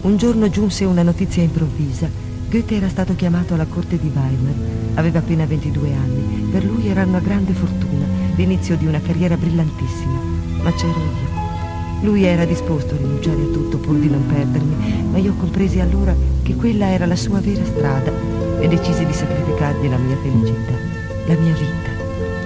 Un giorno giunse una notizia improvvisa. Goethe era stato chiamato alla corte di Weimar. Aveva appena 22 anni. Per lui era una grande fortuna, l'inizio di una carriera brillantissima. Ma c'ero io. Lui era disposto a rinunciare a tutto pur di non perdermi, ma io compresi allora che quella era la sua vera strada e decisi di sacrificargli la mia felicità, la mia vita.